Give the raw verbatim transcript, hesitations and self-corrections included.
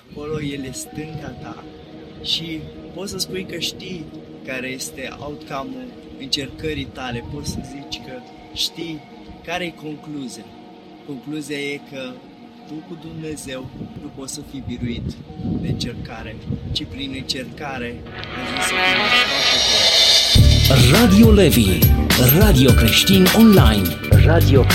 acolo, El e stânga ta și poți să spui că știi care este outcome-ul încercării tale, poți să zici că știi care e concluzia. Concluzia e că tu cu Dumnezeu nu poți să fii biruit de încercare, ci prin încercare ajungi să fii foarte. Radio Levi, radio creștin online, radio